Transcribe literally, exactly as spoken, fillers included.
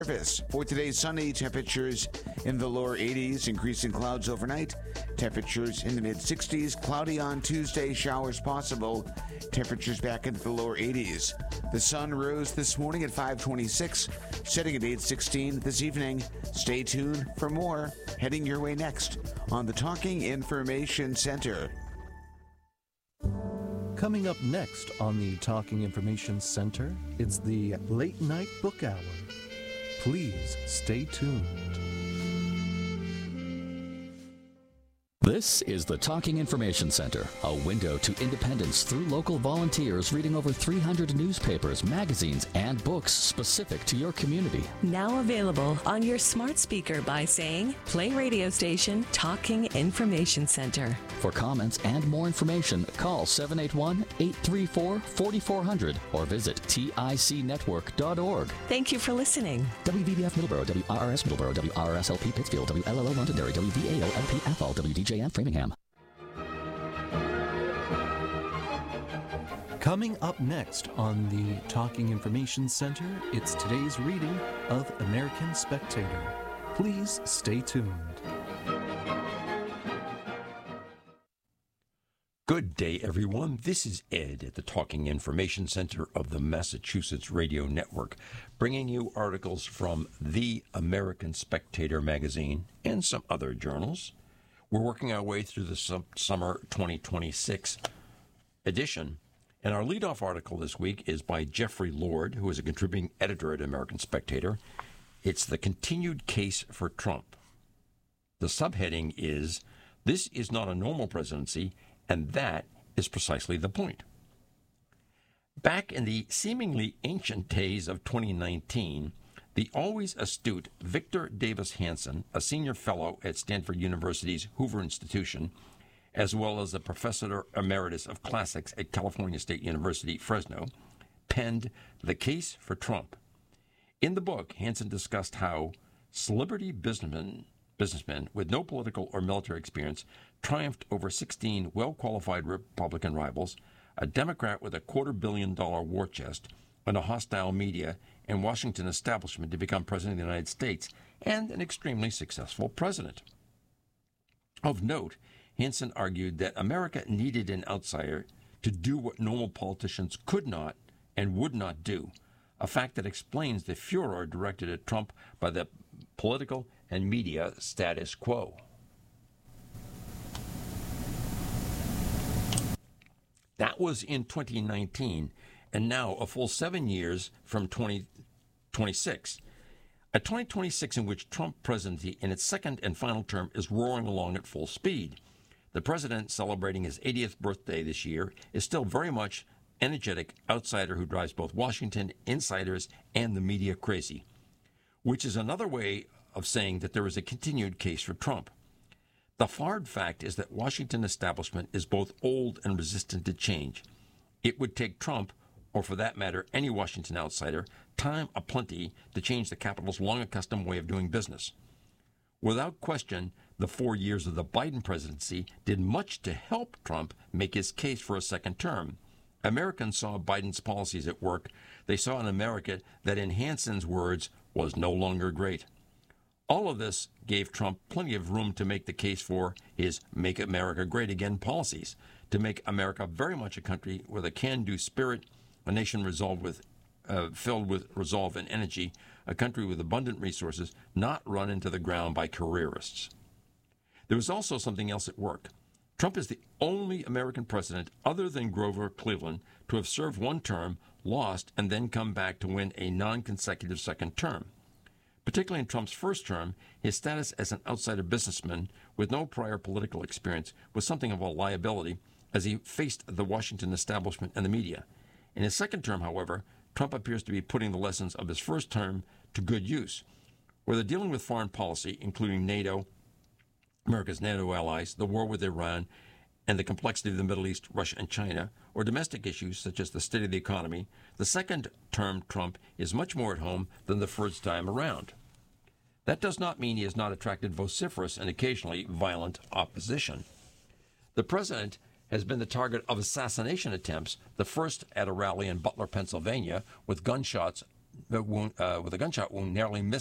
Surface. For today's sunny, temperatures in the lower eighties, increasing clouds overnight, temperatures in the mid sixties, cloudy on Tuesday, showers possible, temperatures back into the lower eighties. The sun rose this morning at five twenty-six, setting at eight sixteen this evening. Stay tuned for more, heading your way next on the Talking Information Center. Coming up next on the Talking Information Center, it's the Late Night Book Hour. Please stay tuned. This is the Talking Information Center, a window to independence through local volunteers reading over three hundred newspapers, magazines, and books specific to your community. Now available on your smart speaker by saying, play radio station Talking Information Center. For comments and more information, call seven eight one, eight three four, four four zero zero or visit tic network dot org. Thank you for listening. W V B F Middleborough, W R R S Middleborough, W R R S L P Pittsfield, W L L O Londonderry, W V A O L P F L, W D J M Framingham. Coming up next on the Talking Information Center, it's today's reading of American Spectator. Please stay tuned. Good day, everyone. This is Ed at the Talking Information Center of the Massachusetts Radio Network, bringing you articles from the American Spectator magazine and some other journals. We're working our way through the summer twenty twenty-six edition, and our leadoff article this week is by Jeffrey Lord, who is a contributing editor at American Spectator. It's The Continued Case for Trump. The subheading is, "This is not a normal presidency," and that is precisely the point. Back in the seemingly ancient days of twenty nineteen, the always astute Victor Davis Hanson, a senior fellow at Stanford University's Hoover Institution, as well as a professor emeritus of classics at California State University, Fresno, penned The Case for Trump. In the book, Hanson discussed how celebrity businessmen, businessmen with no political or military experience triumphed over sixteen well-qualified Republican rivals, a Democrat with a quarter-billion-dollar war chest, and a hostile media and Washington establishment to become president of the United States, and an extremely successful president. Of note, Hanson argued that America needed an outsider to do what normal politicians could not and would not do, a fact that explains the furor directed at Trump by the political and media status quo. That was in twenty nineteen, and now a full seven years from twenty twenty-six. A twenty twenty-six in which Trump presidency in its second and final term is roaring along at full speed. The president, celebrating his eightieth birthday this year, is still very much an energetic outsider who drives both Washington insiders and the media crazy, which is another way of saying that there is a continued case for Trump. The hard fact is that Washington establishment is both old and resistant to change. It would take Trump, or for that matter, any Washington outsider, time aplenty to change the Capitol's long-accustomed way of doing business. Without question, the four years of the Biden presidency did much to help Trump make his case for a second term. Americans saw Biden's policies at work. They saw an America that, in Hanson's words, was no longer great. All of this gave Trump plenty of room to make the case for his Make America Great Again policies, to make America very much a country with a can-do spirit, a nation resolved with, uh, filled with resolve and energy, a country with abundant resources, not run into the ground by careerists. There was also something else at work. Trump is the only American president other than Grover Cleveland to have served one term, lost, and then come back to win a non-consecutive second term. Particularly in Trump's first term, his status as an outsider businessman with no prior political experience was something of a liability as he faced the Washington establishment and the media. In his second term, however, Trump appears to be putting the lessons of his first term to good use. Whether dealing with foreign policy, including NATO, America's NATO allies, the war with Iran, and the complexity of the Middle East, Russia, and China, or domestic issues such as the state of the economy, the second-term Trump is much more at home than the first time around. That does not mean he has not attracted vociferous and occasionally violent opposition. The president has been the target of assassination attempts, the first at a rally in Butler, Pennsylvania, with gunshots wound, uh, with a gunshot wound narrowly missed